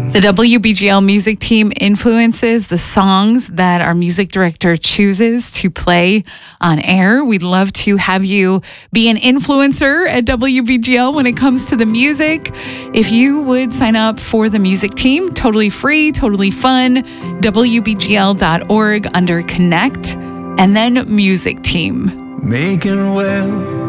The WBGL music team influences the songs that our music director chooses to play on air. We'd love to have you be an influencer at WBGL when it comes to the music. If you would sign up for the music team, totally free, totally fun, WBGL.org under Connect, and then Music Team. Making well